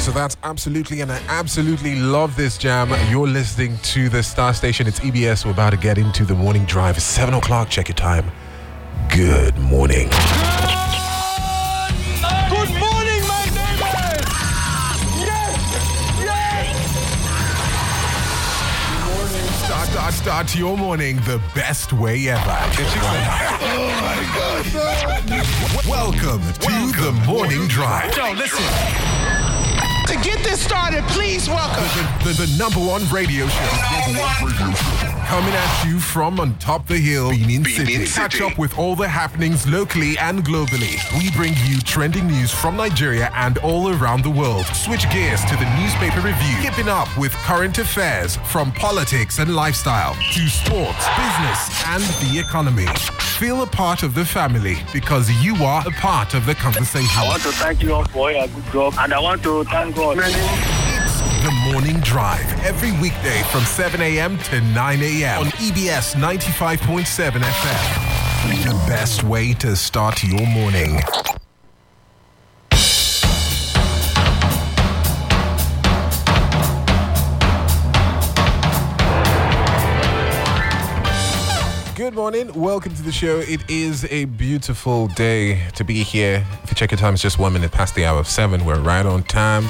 So that's absolutely, and I absolutely love this jam. You're listening to the Star Station. It's EBS. We're about to get into the morning drive. It's 7 o'clock. Check your time. Good morning. Good morning, my neighbors! Yes! Yes! Start your morning the best way ever. Oh my God! Welcome to the morning drive. Yo, listen. To get this started, please welcome The number one radio show. Coming at you from on top the hill, Benin City. Catch up with all the happenings locally and globally. We bring you trending news from Nigeria and all around the world. Switch gears to the newspaper review. Keeping up with current affairs from politics and lifestyle to sports, business, and the economy. Feel a part of the family because you are a part of the conversation. I want to thank you all for your good job, and I want to thank God. It's the morning drive every weekday from 7 a.m. to 9 a.m. on EBS 95.7 FM. The best way to start your morning. Good morning. Welcome to the show. It is a beautiful day to be here. If you check your time, it's just 1 minute past the hour of 7. We're right on time.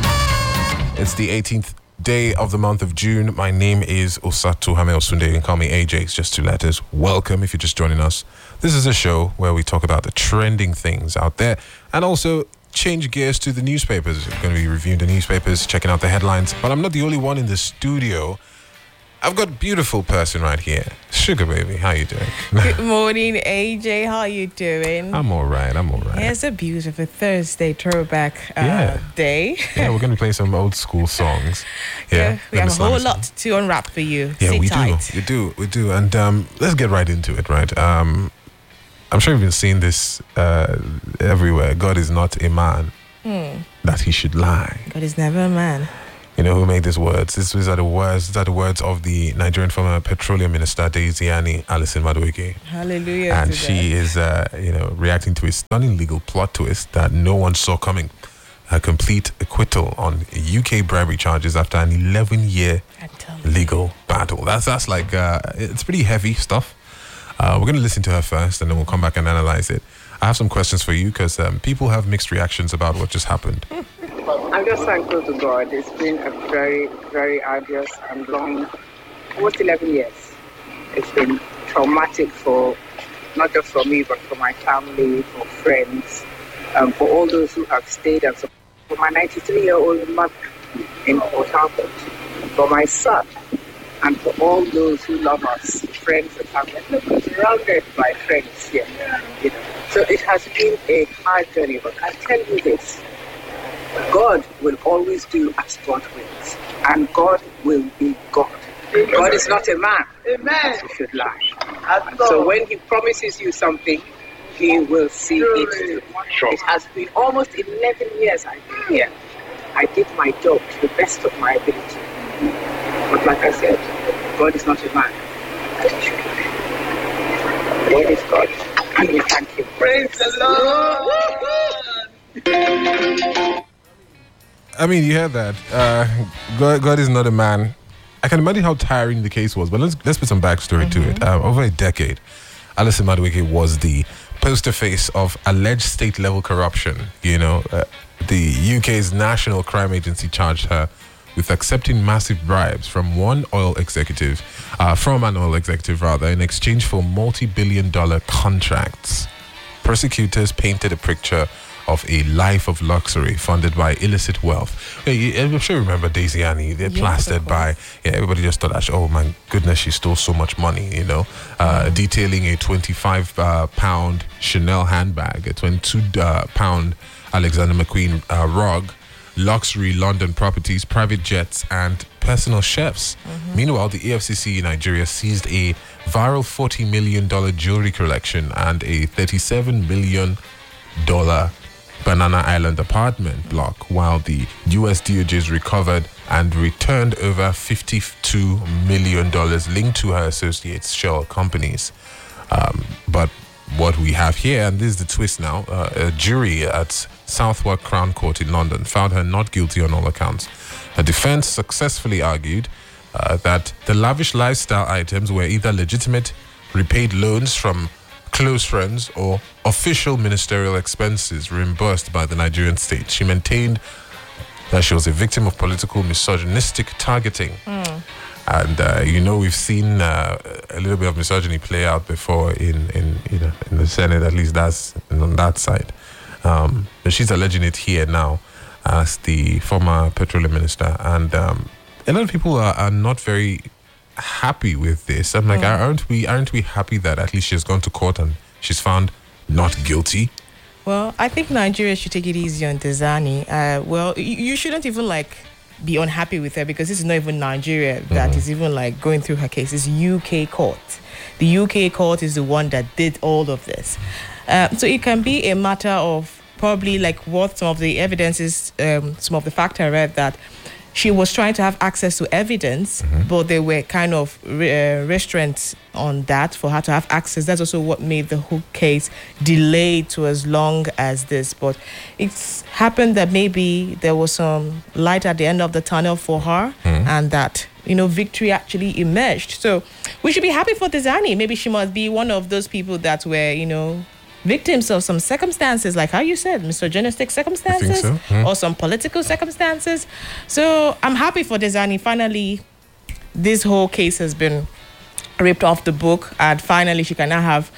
It's the 18th day of the month of June. My name is Osatu Hame Osunde. You can call me AJ. It's just 2 letters. Welcome if you're just joining us. This is a show where we talk about the trending things out there and also change gears to the newspapers. We're going to be reviewing the newspapers, checking out the headlines. But I'm not the only one in the studio. I've got a beautiful person right here. Sugar baby, how you doing? Good morning, AJ. How you doing? I'm all right. It's a beautiful Thursday throwback day. Yeah, we're going to play some old school songs. Yeah, we have a whole lot to unwrap for you. Yeah, Sit we tight. do. We do. And let's get right into it, right? I'm sure you've been seeing this everywhere. God is not a man that he should lie. God is never a man. You know who made these words? These are the words of the Nigerian former petroleum minister, Daisy-Ani Alison Madueke. Hallelujah. And she is, reacting to a stunning legal plot twist that no one saw coming. A complete acquittal on UK bribery charges after an 11-year legal battle. That's like, it's pretty heavy stuff. We're going to listen to her first, and then we'll come back and analyze it. I have some questions for you because people have mixed reactions about what just happened. I'm just thankful to God. It's been a very, very arduous and long, almost 11 years. It's been traumatic for, not just for me, but for my family, for friends, for all those who have stayed and supported. For my 93-year-old mother in Port Harcourt, for my son, and for all those who love us, friends and family. Look, we're surrounded by friends here. You know. So it has been a hard journey, but I tell you this. God will always do as God wills, and God will be God. Amen. God is not a man that he should lie. And so when he promises you something, he will see it through. It has been almost 11 years I've been here. I did my job to the best of my ability. But like I said, God is not a man that he should lie. God is God, and we thank him. Praise the Lord! I mean, you heard that. God is not a man. I can imagine how tiring the case was, but let's put some backstory to it. Over a decade, Alison Madueke was the poster face of alleged state-level corruption. You know, the UK's National Crime Agency charged her with accepting massive bribes from an oil executive, in exchange for multi-billion-dollar contracts. Prosecutors painted a picture of a life of luxury funded by illicit wealth. I'm sure you remember Daisy-Ani. They're plastered by, everybody just thought, oh my goodness, she stole so much money, you know. Detailing a 25-pound Chanel handbag, a 22-pound Alexander McQueen rug, luxury London properties, private jets, and personal chefs. Meanwhile, the EFCC in Nigeria seized a viral $40 million jewelry collection and a $37 million Banana Island apartment block, while the US DOJ's recovered and returned over $52 million linked to her associates' shell companies. But what we have here, and this is the twist now, a jury at Southwark Crown Court in London found her not guilty on all accounts. Her defense successfully argued that the lavish lifestyle items were either legitimate repaid loans from close friends or official ministerial expenses reimbursed by the Nigerian state. She maintained that she was a victim of political misogynistic targeting. And we've seen a little bit of misogyny play out before in the Senate. At least that's on that side. But she's alleging it here now as the former petroleum minister, and a lot of people are not very happy with this. I'm like, aren't we happy that at least she's gone to court and she's found not guilty? Well, I think Nigeria should take it easy on Diezani. You shouldn't even be unhappy with her, because this is not even Nigeria that is even going through her case. It's UK court. The UK court is the one that did all of this. So it can be a matter of probably what some of the evidence is, some of the fact I read, that she was trying to have access to evidence, but there were kind of restraints on that for her to have access. That's also what made the whole case delayed to as long as this. But it's happened that maybe there was some light at the end of the tunnel for her, and that victory actually emerged. So we should be happy for Diezani. Maybe she must be one of those people that were victims of some circumstances, like how you said, misogynistic circumstances, or some political circumstances. So I'm happy for Diezani. Finally, this whole case has been ripped off the book, and finally she can now have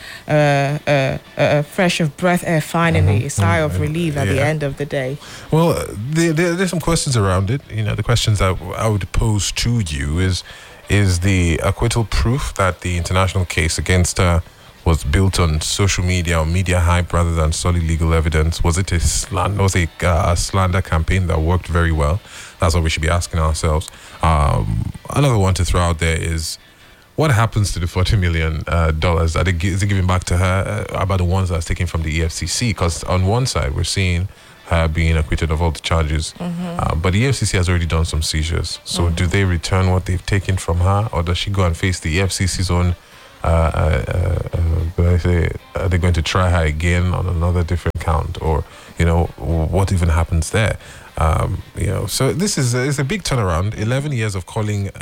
a fresh of breath air, finally, a sigh of relief at the end of the day. Well, there's some questions around it. The questions that I would pose to you is the acquittal proof that the international case against her was built on social media or media hype rather than solid legal evidence? Was it a slander campaign that worked very well? That's what we should be asking ourselves. Another one to throw out there is, what happens to the $40 million? Is it given back to her? About the ones that's taken from the EFCC? Because on one side, we're seeing her being acquitted of all the charges, but the EFCC has already done some seizures. So do they return what they've taken from her, or does she go and face the EFCC's own are they going to try her again on another different count, or what even happens there? So this is it's a big turnaround. 11 years of calling.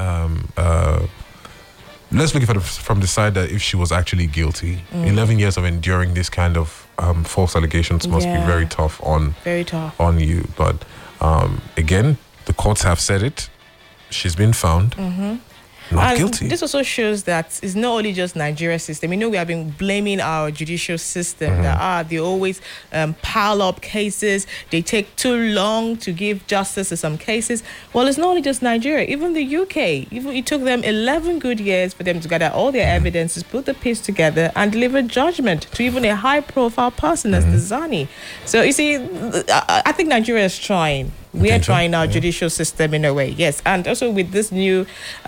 Let's look at it from the side that if she was actually guilty, 11 years of enduring this kind of false allegations must be very tough on you. But again, the courts have said it. She's been found not guilty. This also shows that it's not only just Nigeria's system. We have been blaming our judicial system that they always pile up cases. They take too long to give justice to some cases. Well, it's not only just Nigeria. Even the UK, it took them 11 good years for them to gather all their evidences, put the piece together, and deliver judgment to even a high-profile person as Diezani. So you see, I think Nigeria is trying. We are trying our judicial system in a way, yes. And also with this new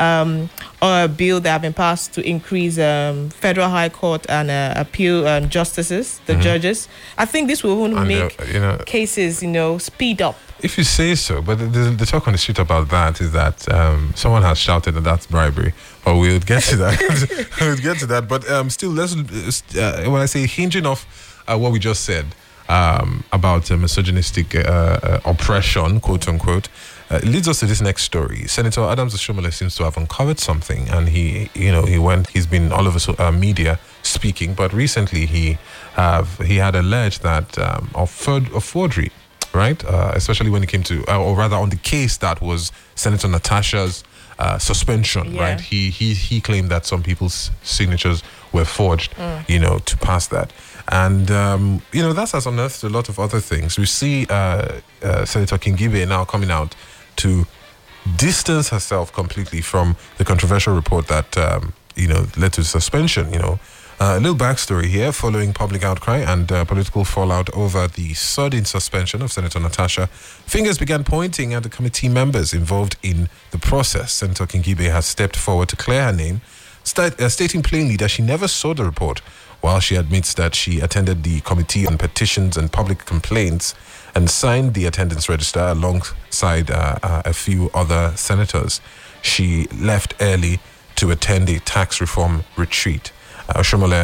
bill that have been passed to increase federal high court and appeal justices, the judges, I think this will make cases, speed up. If you say so, but the talk on the street about that is that someone has shouted that that's bribery. But we'll get to that. We'll get to that. But still, let's when I say hinging off what we just said, about misogynistic oppression, quote unquote, leads us to this next story. Senator Adams Oshiomhole seems to have uncovered something, and he's been all over media speaking, but recently he had alleged that of forgery, right? Especially when it came to, or rather on the case that was Senator Natasha's suspension, right? He claimed that some people's signatures were forged, to pass that. And, that has unearthed a lot of other things. We see Senator Kingibe now coming out to distance herself completely from the controversial report that, led to suspension, A little backstory here. Following public outcry and political fallout over the sudden suspension of Senator Natasha, fingers began pointing at the committee members involved in the process. Senator Kingibe has stepped forward to clear her name, stating plainly that she never saw the report, while she admits that she attended the Committee on Petitions and Public Complaints and signed the attendance register alongside a few other senators. She left early to attend a tax reform retreat. Oshiomhole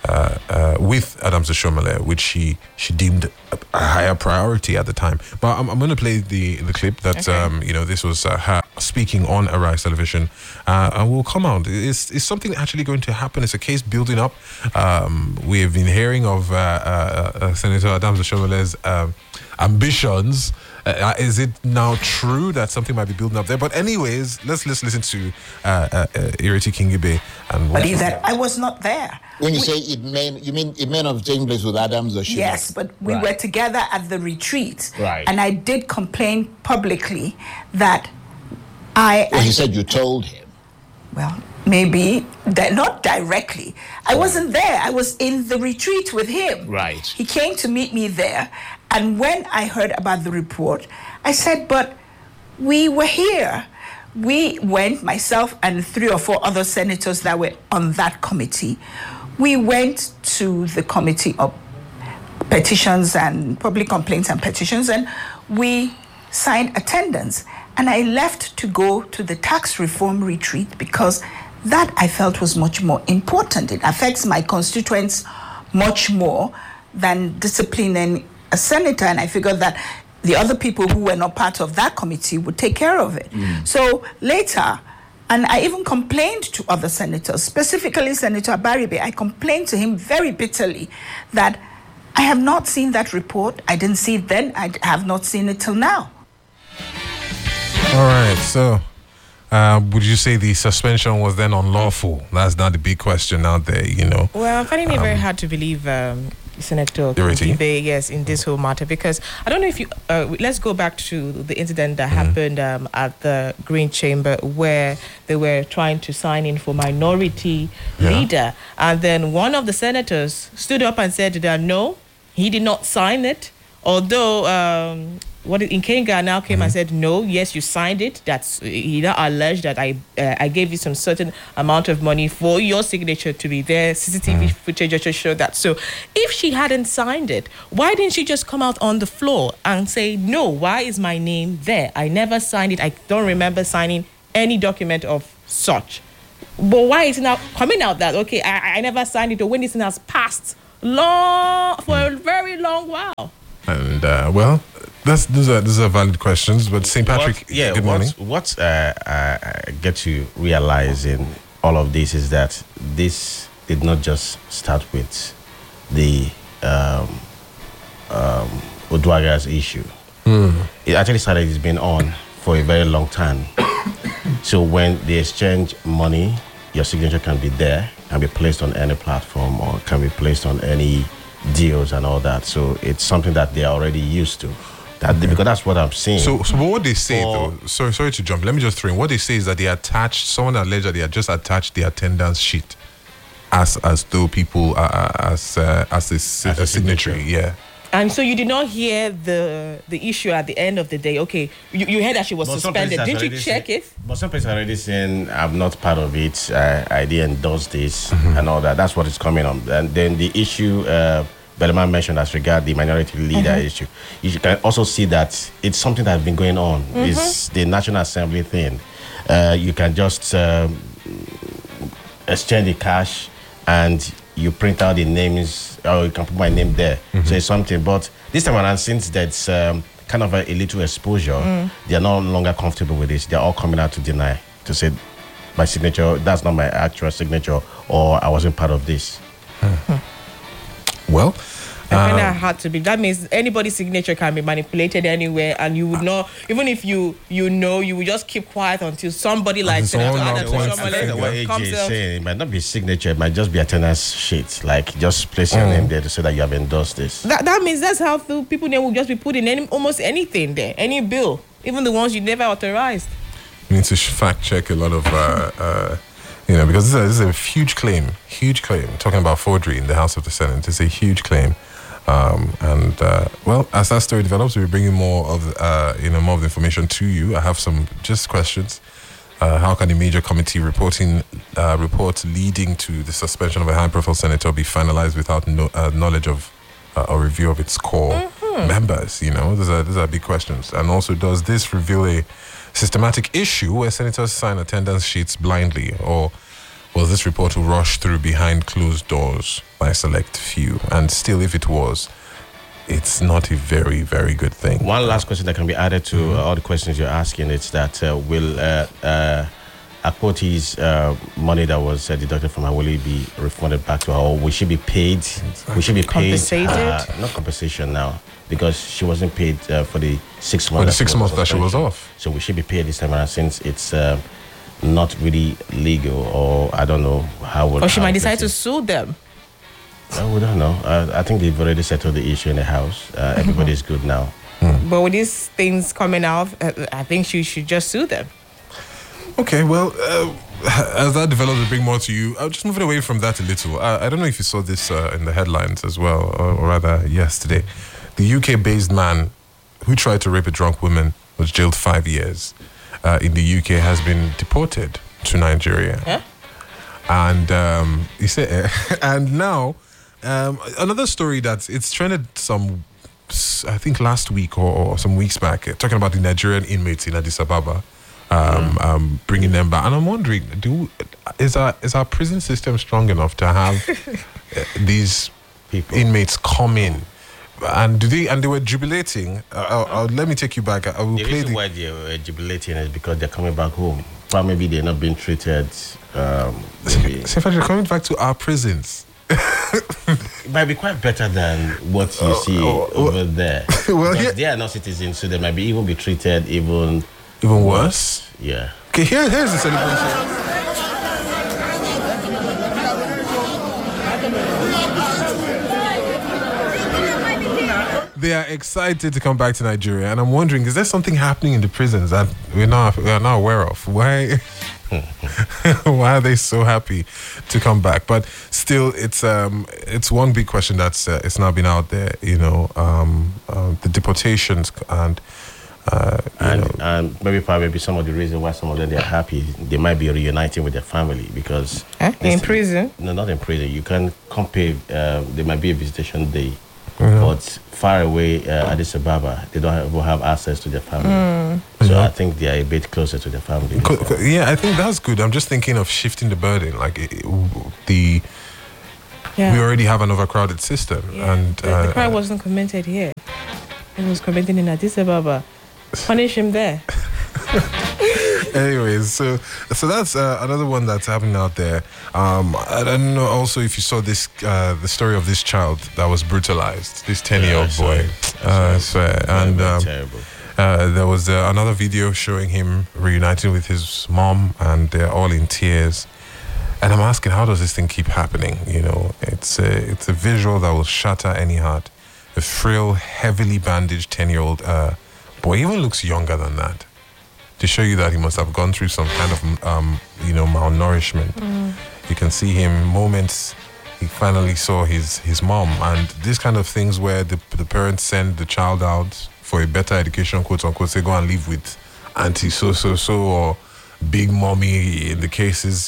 with Adams Oshiomhole, which she deemed a higher priority at the time. But I'm going to play the clip that this was her speaking on Arise Television, and will come out. Is something actually going to happen? Is a case building up? We have been hearing of Senator Adams Oshiomhole's ambitions. Is it now true that something might be building up there? But anyways, let's listen to Ireti Kingibe. But that I was not there. When you say it may not have taken place with Adams Oshiomhole? Yes, but we were together at the retreat. Right. And I did complain publicly that you said you told him. Well, maybe not directly. I wasn't there. I was in the retreat with him. Right. He came to meet me there. And when I heard about the report, I said, but we were here. We went, myself and 3 or 4 other senators that were on that committee. We went to the committee of petitions and public complaints and petitions, and we signed attendance. And I left to go to the tax reform retreat because that I felt was much more important. It affects my constituents much more than disciplining a senator. And I figured that the other people who were not part of that committee would take care of it. So later, and I even complained to other senators, specifically Senator Abaribe. I complained to him very bitterly that I have not seen that report. I didn't see it then. I have not seen it till now. All right, so would you say the suspension was then unlawful? That's not the big question out there, Well, I'm finding it very hard to believe Senator Kingibe, yes, in this whole matter, because I don't know if you. Let's go back to the incident that happened at the Green Chamber, where they were trying to sign in for minority leader, and then one of the senators stood up and said that no, he did not sign it, although. Nkenga now came and said, no, yes, you signed it. That's he now alleged that I gave you some certain amount of money for your signature to be there. CCTV footage just showed that. So if she hadn't signed it, why didn't she just come out on the floor and say, no, why is my name there? I never signed it. I don't remember signing any document of such. But why is it now coming out that, okay, I never signed it, or when this thing has passed for a very long while? And these are valid questions. But St. Patrick, good morning. What I get to realize in all of this is that this did not just start with the Oduaga's issue. It actually started. It's been on for a very long time. So when they exchange money, your signature can be there, can be placed on any platform, or can be placed on any deals and all that. So it's something that they are already used to. Because that's what I'm seeing. So what they say though, sorry to jump. Let me just throw in. What they say is that someone alleged that they had just attached the attendance sheet as though people as a signatory. Yeah. And so you did not hear the issue at the end of the day. Okay, you heard that she was suspended. Didn't you check it? But some places are already saying, I'm not part of it. I didn't endorse this and all that. That's what is coming on. And then the issue Belema mentioned as regard the minority leader issue. You can also see that it's something that has been going on. It's the National Assembly thing. You can just exchange the cash and you print out the names, or you can put my name there. So it's something. But this time around, since that's kind of a little exposure, they are no longer comfortable with this. They're all coming out to deny, to say my signature, that's not my actual signature, or I wasn't part of this. Well, I find that hard to be. That means anybody's signature can be manipulated anywhere, and you would not, even if you would just keep quiet until somebody like Senator Adams Oshiomhole comes up. It might not be signature, it might just be attendance sheet. Like, just place your name there to say that you have endorsed this. That means that's how the people there will just be putting almost anything there, any bill, even the ones you never authorized. We need to fact check a lot of, because this is a huge claim. Talking about forgery in the House of the Senate, it's a huge claim. As that story develops, we'll be bringing more of the information to you. I have some just questions. How can a major committee report leading to the suspension of a high-profile senator be finalized without knowledge of or review of its core members? These are big questions. And also, does this reveal a systematic issue where senators sign attendance sheets blindly, or was this report rushed through behind closed doors by a select few? And still, if it was, it's not a very, very good thing. One last question that can be added to all the questions you're asking is that will Akpoti's money that was deducted from her, will it be refunded back to her, or will she be paid? Will she be paid? Compensated? Not compensation now, because she wasn't paid for the 6 months. For the 6 months that she was off. So will she be paid this time around, since it's not really legal, or I don't know how would. Or she might decide to sue them. We don't know. I think they've already settled the issue in the house. Everybody's good now. But with these things coming out, I think she should just sue them. Okay, well, as that develops, to bring more to you, I'll just move it away from that a little. I don't know if you saw this in the headlines as well, or rather yesterday. The UK-based man who tried to rape a drunk woman was jailed 5 years. In the UK, has been deported to Nigeria. Huh? And he said, and now another story that it's trended I think last week or some weeks back, talking about the Nigerian inmates in Addis Ababa. Bringing them back, and I'm wondering, is our prison system strong enough to have these inmates come in, and they were jubilating? Let me take you back. I will the play reason why they were jubilating is because they're coming back home. But maybe they're not being treated. In fact, they're coming back to our prisons. It might be quite better than what you see over there. Well, because they are not citizens, so they might even be treated even worse. Yeah. Okay, here's the celebration. They are excited to come back to Nigeria, and I'm wondering, is there something happening in the prisons that we are not aware of? Why are they so happy to come back? But still, it's one big question that's it's now been out there. The deportations and maybe some of the reason why some of them, they are happy, they might be reuniting with their family, because in prison. No, not in prison. You can compare. There might be a visitation day, but far away Addis Ababa, they don't have access to their family. So I think they are a bit closer to their family. Yeah, I think that's good. I'm just thinking of shifting the burden. Like we already have an overcrowded system, and the crime wasn't committed here. It was committed in Addis Ababa. Punish him there. Anyways, so that's another one that's happening out there. I don't know also if you saw this, the story of this child that was brutalized, this 10-year-old boy. I swear. And terrible. There was another video showing him reuniting with his mom, and they're all in tears. And I'm asking, how does this thing keep happening? It's a visual that will shatter any heart. A frail, heavily bandaged 10-year-old boy, even looks younger than that, to show you that he must have gone through some kind of malnourishment. You can see him moments he finally saw his mom, and these kind of things where the parents send the child out for a better education, quote unquote, say go and live with auntie so or big mommy in the cases,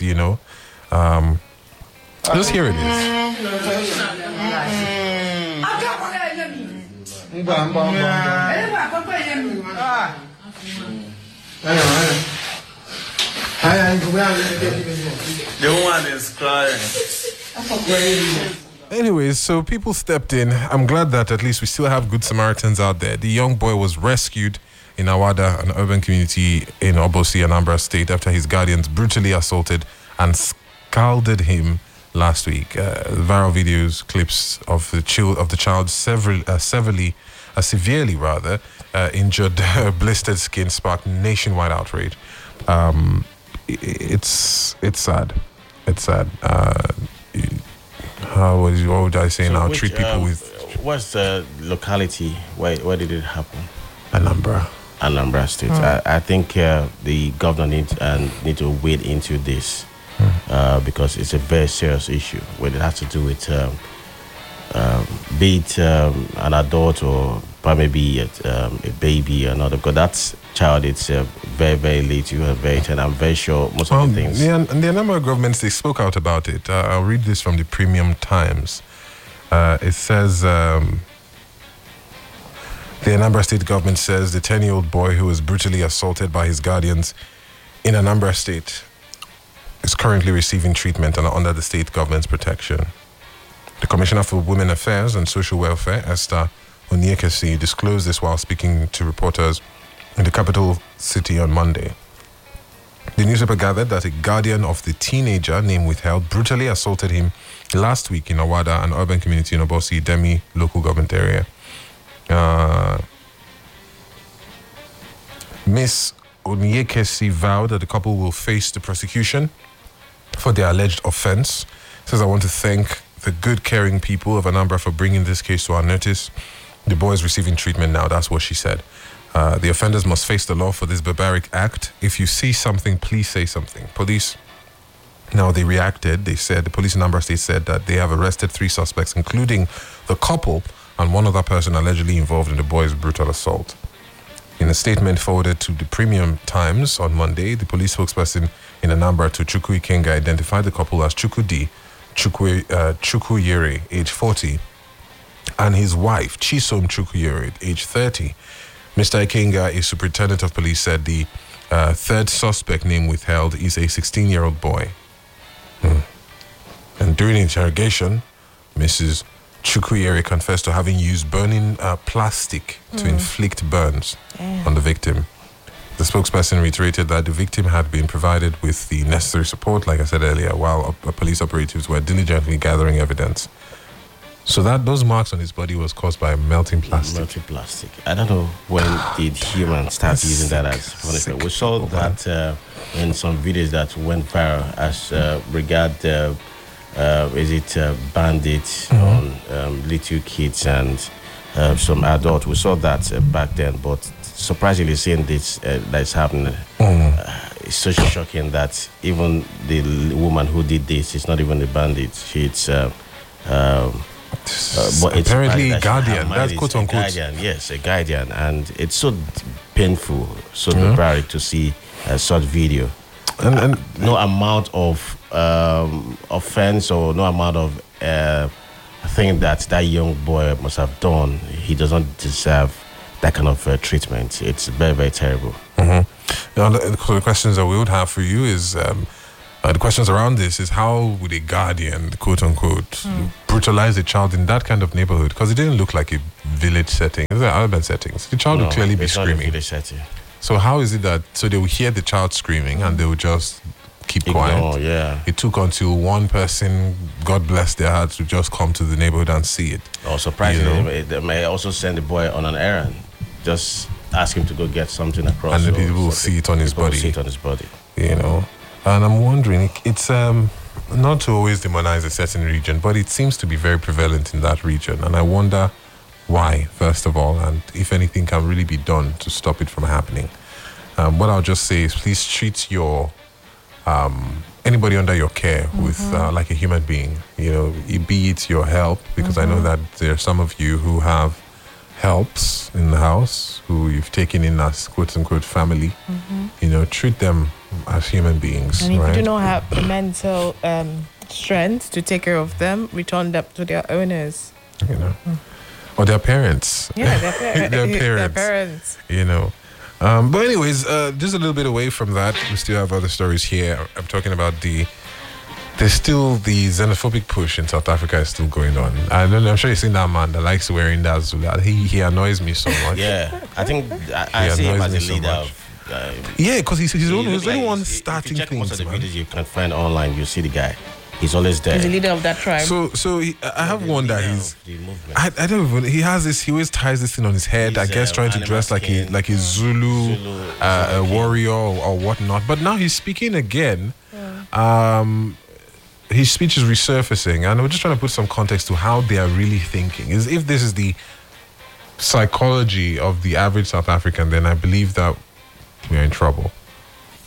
just here it is. The one is crying. Anyways, so people stepped in. I'm glad that at least we still have good Samaritans out there. The young boy was rescued in Awada, an urban community in Obosi, Anambra State, after his guardians brutally assaulted and scalded him last week. Viral videos, clips of the child severely injured, blistered skin sparked nationwide outrage. It's sad. It's sad. What would I say now? Treat people with. What's the locality? Where did it happen? Anambra State. I think the governor need to wade into this because it's a very serious issue. When it has to do with be it an adult or maybe a baby or another, because that child, it's very, very little and very tender. I'm very sure most of the things. Yeah, and the Anambra governments, they spoke out about it. I'll read this from the Premium Times. It says, the Anambra State government says the 10-year-old boy who was brutally assaulted by his guardians in Anambra State is currently receiving treatment and under the state government's protection. The Commissioner for Women Affairs and Social Welfare, Esther Onyekesi, disclosed this while speaking to reporters in the capital city on Monday. The newspaper gathered that a guardian of the teenager, name withheld, brutally assaulted him last week in Awada, an urban community in Obosi Demi local government area. Miss Onyekesi vowed that the couple will face the prosecution for their alleged offense. Says, I want to thank the good, caring people of Anambra for bringing this case to our notice. The boy is receiving treatment now. That's what she said. The offenders must face the law for this barbaric act. If you see something, please say something. Police, now they reacted. They said, the police in Anambra State said that they have arrested 3 suspects, including the couple and one other person allegedly involved in the boy's brutal assault. In a statement forwarded to the Premium Times on Monday, the police spokesperson in Anambra, Tochukwu Ikenga, identified the couple as Chukwudi Chukwuyere, age 40, and his wife, Chisom Chukwuyere, age 30. Mr. Ikenga, a superintendent of police, said the third suspect, name withheld, is a 16-year-old boy. And during interrogation, Mrs. Chukwuyere confessed to having used burning plastic to inflict burns on the victim. The spokesperson reiterated that the victim had been provided with the necessary support, like I said earlier, while police operatives were diligently gathering evidence. So those marks on his body was caused by melting plastic. Melting plastic. I don't know when did humans start using that as punishment. We saw that in some videos that went viral as regard bandits on little kids and some adults. We saw that back then, but surprisingly seeing this that's happening, it's so shocking that even the woman who did this is not even a bandit. It's but it's apparently guardian. That's quote unquote. Guardian, yes, a guardian, and it's so painful, so barbaric to see such video. And no amount of offense or no amount of thing that young boy must have done, he doesn't deserve that kind of treatment. It's very, very terrible. Now, the questions that we would have for you is the questions around this is how would a guardian, quote unquote, brutalize a child in that kind of neighborhood? Because it didn't look like a village setting. It was an urban setting. The child would clearly be screaming. Not a village setting. So how is it that they will hear the child screaming and they will just keep quiet? Yeah. It took until one person, God bless their hearts, to just come to the neighborhood and see it. Or surprisingly, they may also send the boy on an errand. Just ask him to go get something across. And the people will see it on his body. See it on his body. You know. And I'm wondering, it's not to always demonize a certain region, but it seems to be very prevalent in that region. And I wonder why, first of all, and if anything can really be done to stop it from happening. What I'll just say is please treat your anybody under your care with like a human being. You know, be it your help, because I know that there are some of you who have helps in the house who you've taken in as quote unquote family. You know, treat them as human beings. And if you do not have the mental strength to take care of them, return them to their owners. You know, or their parents. Yeah, their parents. Their parents. You know. But anyways, just a little bit away from that, we still have other stories here. I'm talking about there's still the xenophobic push in South Africa is still going on. I don't know, I'm sure you've seen that man that likes wearing that Zulu. He annoys me so much. Yeah, I think I see him as a leader of. Yeah, because he's the only one starting if you check things. Most of the videos you can find online, you see the guy. He's always there. He's the leader of that tribe. So I have one that he's. I don't even. He has this. He always ties this thing on his head. I guess trying to dress like a Zulu a warrior or whatnot. But now he's speaking again. His speech is resurfacing, and we're just trying to put some context to how they are really thinking. Is if this is the psychology of the average South African, then I believe that we are in trouble.